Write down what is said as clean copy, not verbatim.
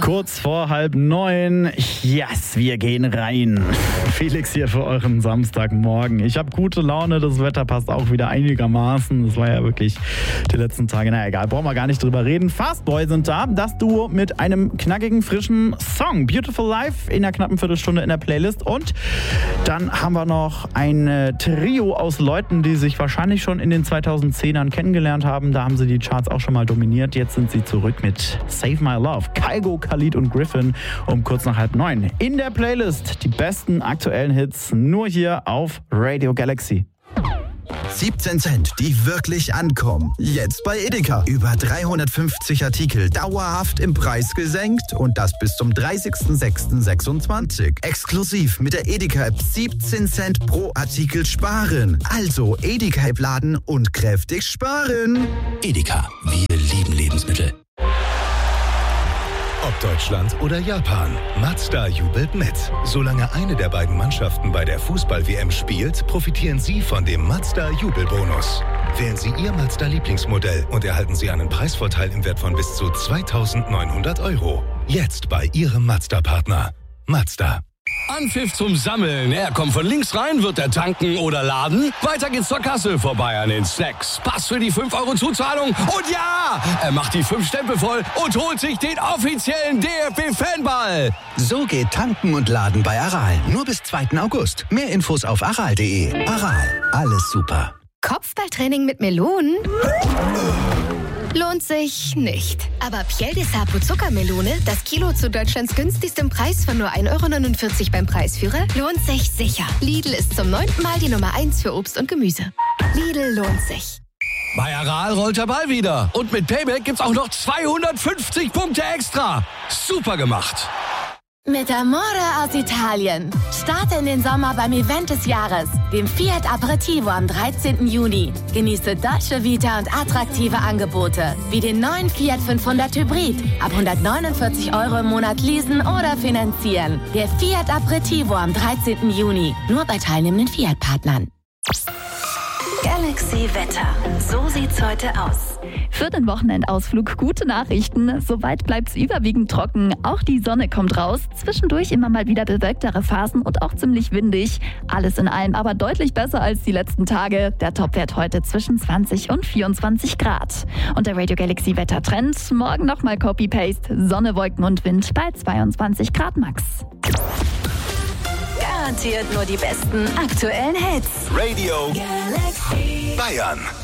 Kurz vor 8:30. Yes, wir gehen rein. Felix hier für euren Samstagmorgen. Ich habe gute Laune, das Wetter passt auch wieder einigermaßen. Das war ja wirklich die letzten Tage. Na egal, brauchen wir gar nicht drüber reden. Fastboy sind da, das Duo mit einem knackigen, frischen Song. Beautiful Life in einer knappen Viertelstunde in der Playlist. Und dann haben wir noch ein Trio aus Leuten, die sich wahrscheinlich schon in den 2010ern kennengelernt haben. Da haben sie die Charts auch schon mal dominiert. Jetzt sind sie zurück mit Save My Love. Kygo, Khalid und Griffin um kurz nach 8:30. In der Playlist die besten aktuellen Hits nur hier auf Radio Galaxy. 17 Cent, die wirklich ankommen. Jetzt bei Edeka. Über 350 Artikel dauerhaft im Preis gesenkt und das bis zum 30.06.26. Exklusiv mit der Edeka-App 17 Cent pro Artikel sparen. Also Edeka-App laden und kräftig sparen. Edeka, wir lieben Lebensmittel. Ob Deutschland oder Japan, Mazda jubelt mit. Solange eine der beiden Mannschaften bei der Fußball-WM spielt, profitieren Sie von dem Mazda-Jubelbonus. Wählen Sie Ihr Mazda-Lieblingsmodell und erhalten Sie einen Preisvorteil im Wert von bis zu 2.900 €. Jetzt bei Ihrem Mazda-Partner. Mazda. Anpfiff zum Sammeln. Er kommt von links rein, wird er tanken oder laden. Weiter geht's zur Kasse, vorbei an den Snacks. Pass für die 5 € Zuzahlung. Und ja, er macht die 5 Stempel voll und holt sich den offiziellen DFB-Fanball. So geht tanken und laden bei Aral. Nur bis 2. August. Mehr Infos auf aral.de. Aral, alles super. Kopfballtraining mit Melonen? Lohnt sich nicht. Aber Piel de Sapo Zuckermelone, das Kilo zu Deutschlands günstigstem Preis von nur 1,49 € beim Preisführer, lohnt sich sicher. Lidl ist zum 9. Mal die Nummer 1 für Obst und Gemüse. Lidl lohnt sich. Bei Aral rollt der Ball wieder. Und mit Payback gibt's auch noch 250 Punkte extra. Super gemacht. Mit Amore aus Italien. Starte in den Sommer beim Event des Jahres, dem Fiat Aperitivo am 13. Juni. Genieße Dolce Vita und attraktive Angebote, wie den neuen Fiat 500 Hybrid. Ab 149 € im Monat leasen oder finanzieren. Der Fiat Aperitivo am 13. Juni. Nur bei teilnehmenden Fiat-Partnern. Galaxy Wetter. So sieht's heute aus. Für den Wochenendausflug gute Nachrichten. Soweit bleibt's überwiegend trocken. Auch die Sonne kommt raus. Zwischendurch immer mal wieder bewölktere Phasen und auch ziemlich windig. Alles in allem aber deutlich besser als die letzten Tage. Der Topwert heute zwischen 20 und 24 Grad. Und der Radio Galaxy Wettertrend. Morgen nochmal Copy-Paste. Sonne, Wolken und Wind bei 22 Grad max. Garantiert nur die besten aktuellen Hits. Radio Galaxy. Bayern.